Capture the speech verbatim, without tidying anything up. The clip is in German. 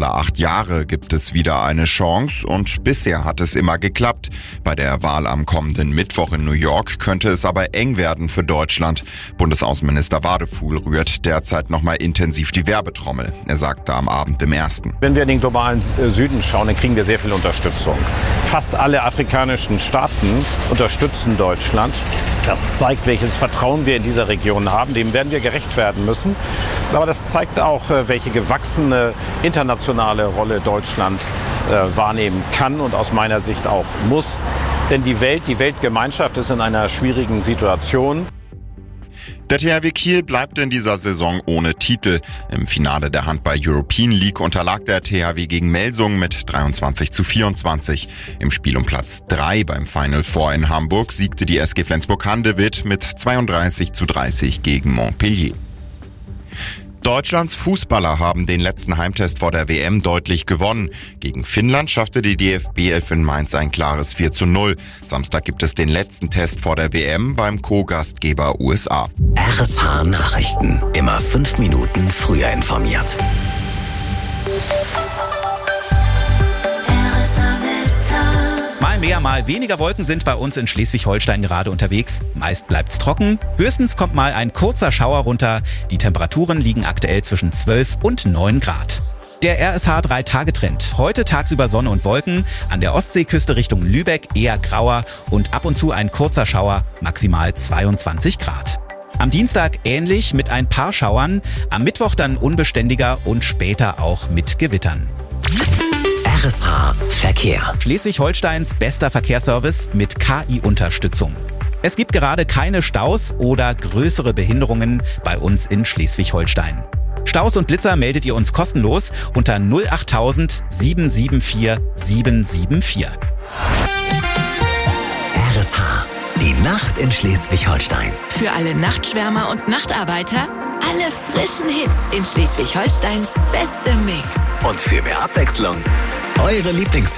Alle acht Jahre gibt es wieder eine Chance und bisher hat es immer geklappt. Bei der Wahl am kommenden Mittwoch in New York könnte es aber eng werden für Deutschland. Bundesaußenminister Wadefuhl rührt derzeit nochmal intensiv die Werbetrommel. Er sagte am Abend im Ersten. Wenn wir in den globalen Süden schauen, dann kriegen wir sehr viel Unterstützung. Fast alle afrikanischen Staaten unterstützen Deutschland. Das zeigt, welches Vertrauen wir in dieser Region haben. Dem werden wir gerecht werden müssen. Aber das zeigt auch, welche gewachsene internationale Rolle Deutschland äh, wahrnehmen kann und aus meiner Sicht auch muss. Denn die Welt, die Weltgemeinschaft ist in einer schwierigen Situation. Der T H W Kiel bleibt in dieser Saison ohne Titel. Im Finale der Handball-European League unterlag der T H W gegen Melsungen mit dreiundzwanzig zu vierundzwanzig. Im Spiel um Platz drei beim Final Four in Hamburg siegte die S G Flensburg-Handewitt mit zweiunddreißig zu dreißig gegen Montpellier. Deutschlands Fußballer haben den letzten Heimtest vor der W M deutlich gewonnen. Gegen Finnland schaffte die D F B elf in Mainz ein klares vier zu null. Samstag gibt es den letzten Test vor der W M beim Co-Gastgeber U S A. R S H Nachrichten. Immer fünf Minuten früher informiert. Mal mehr, mal weniger Wolken sind bei uns in Schleswig-Holstein gerade unterwegs. Meist bleibt's trocken. Höchstens kommt mal ein kurzer Schauer runter. Die Temperaturen liegen aktuell zwischen zwölf und neun Grad. Der R S H drei Tage Trend. Heute tagsüber Sonne und Wolken. An der Ostseeküste Richtung Lübeck eher grauer und ab und zu ein kurzer Schauer, maximal zweiundzwanzig Grad. Am Dienstag ähnlich mit ein paar Schauern. Am Mittwoch dann unbeständiger und später auch mit Gewittern. R S H Verkehr. Schleswig-Holsteins bester Verkehrsservice mit K I-Unterstützung. Es gibt gerade keine Staus oder größere Behinderungen bei uns in Schleswig-Holstein. Staus und Blitzer meldet ihr uns kostenlos unter null achttausend sieben sieben vier sieben sieben vier. R S H. Die Nacht in Schleswig-Holstein. Für alle Nachtschwärmer und Nachtarbeiter alle frischen Hits in Schleswig-Holsteins bestem Mix. Und für mehr Abwechslung eure Lieblings